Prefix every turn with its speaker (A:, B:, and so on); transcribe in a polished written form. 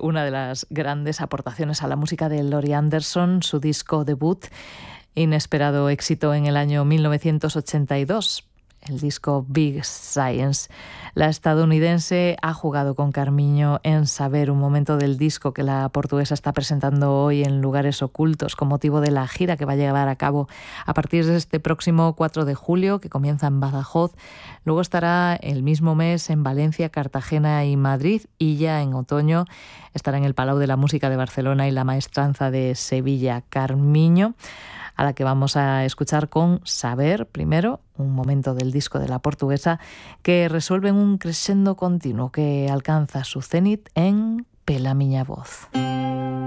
A: una de las grandes aportaciones a la música de Laurie Anderson, su disco debut, inesperado éxito en el año 1982. El disco Big Science. La estadounidense ha jugado con Carmiño en Saber, un momento del disco que la portuguesa está presentando hoy en Lugares Ocultos con motivo de la gira que va a llevar a cabo a partir de este próximo 4 de julio, que comienza en Badajoz. Luego estará el mismo mes en Valencia, Cartagena y Madrid, y ya en otoño estará en el Palau de la Música de Barcelona y la Maestranza de Sevilla. Carmiño, a la que vamos a escuchar con Saber, primero, un momento del disco de la portuguesa que resuelve en un crescendo continuo que alcanza su cenit en Pela Miña Voz.